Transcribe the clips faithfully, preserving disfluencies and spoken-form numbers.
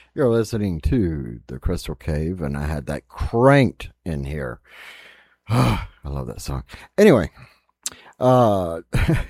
You're listening to The Crystal Cave, and I had that cranked in here. I love that song. Anyway, uh,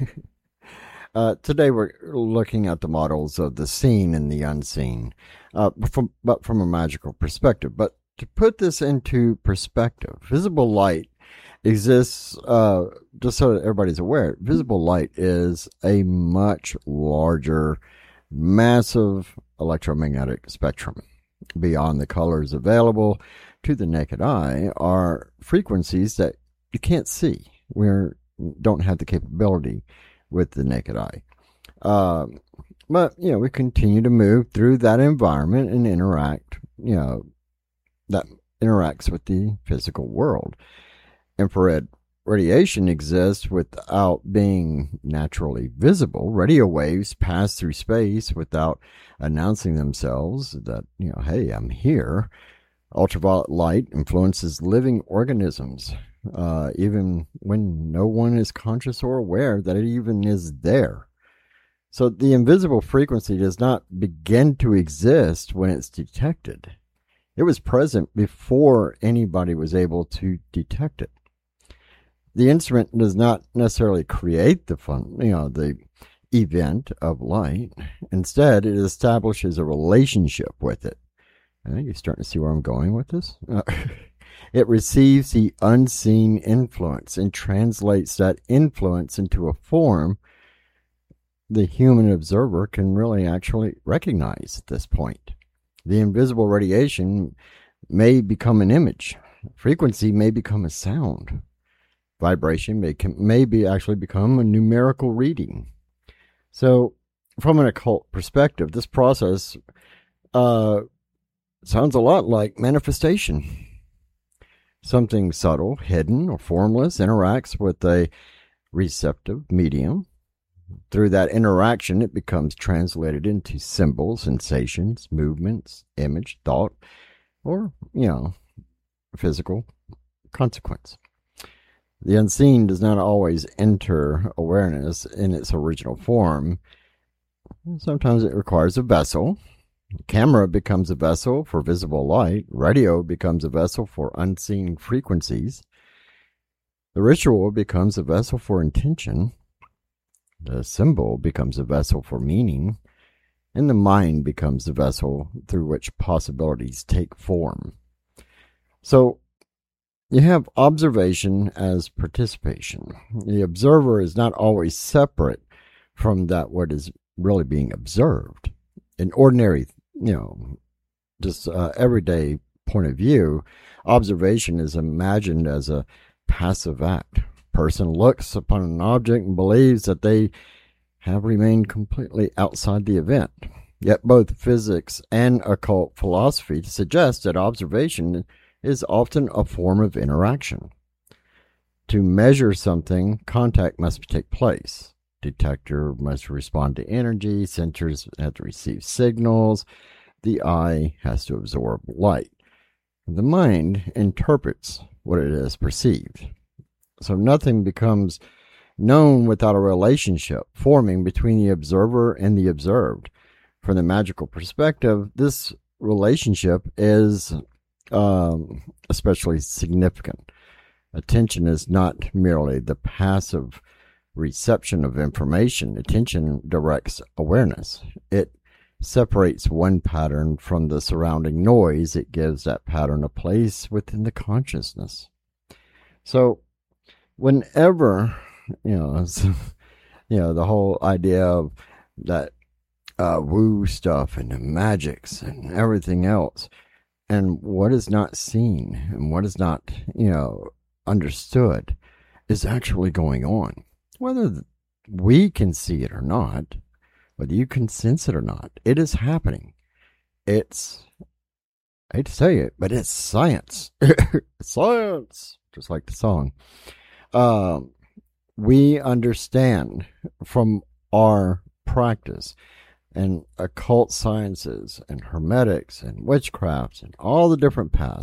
uh, today we're looking at the models of the seen and the unseen, uh, from, but from a magical perspective. But to put this into perspective, visible light exists, uh, just so that everybody's aware, visible light is a much larger, massive electromagnetic spectrum. Beyond the colors available to the naked eye are frequencies that you can't see. We don't have the capability with the naked eye. Uh, but, you know, we continue to move through that environment and interact, you know, that interacts with the physical world. Infrared radiation exists without being naturally visible. Radio waves pass through space without announcing themselves that, you know, hey, I'm here. Ultraviolet light influences living organisms, uh, even when no one is conscious or aware that it even is there. So the invisible frequency does not begin to exist when it's detected. It was present before anybody was able to detect it. The instrument does not necessarily create the fun, you know, the event of light. Instead, it establishes a relationship with it. I think you're starting to see where I'm going with this. Uh, it receives the unseen influence and translates that influence into a form the human observer can really actually recognize at this point. The invisible radiation may become an image. Frequency may become a sound. Vibration may, may be actually become a numerical reading. So, from an occult perspective, this process uh, sounds a lot like manifestation. Something subtle, hidden, or formless interacts with a receptive medium. Through that interaction, it becomes translated into symbols, sensations, movements, image, thought, or, you know, physical consequence. The unseen does not always enter awareness in its original form. Sometimes it requires a vessel. The camera becomes a vessel for visible light. Radio becomes a vessel for unseen frequencies. The ritual becomes a vessel for intention. The symbol becomes a vessel for meaning. And the mind becomes a vessel through which possibilities take form. So, you have observation as participation. The observer is not always separate from that what is really being observed. In ordinary, you know, just uh, everyday point of view, observation is imagined as a passive act. Person looks upon an object and believes that they have remained completely outside the event. Yet both physics and occult philosophy suggest that observation is often a form of interaction. To measure something, contact must take place. Detector must respond to energy, sensors have to receive signals, the eye has to absorb light. The mind interprets what it has perceived. So nothing becomes known without a relationship forming between the observer and the observed. From the magical perspective, this relationship is Um, especially significant. Attention is not merely the passive reception of information. Attention directs awareness. It separates one pattern from the surrounding noise. It gives that pattern a place within the consciousness. So, whenever, you know, you know, the whole idea of that uh, woo stuff and the magics and everything else, and what is not seen and what is not, you know, understood is actually going on. Whether we can see it or not, whether you can sense it or not, it is happening. It's, I hate to say it, but it's science. Science! Just like the song. Um, we understand from our practice and occult sciences and hermetics and witchcrafts and all the different paths